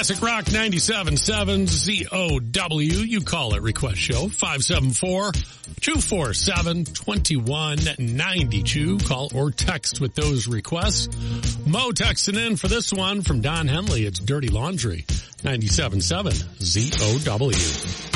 Classic Rock 97.7 ZOW. You call it Request Show 574-247-2192. Call or text with those requests. Mo texting in for this one from Don Henley. It's Dirty Laundry 97.7 ZOW.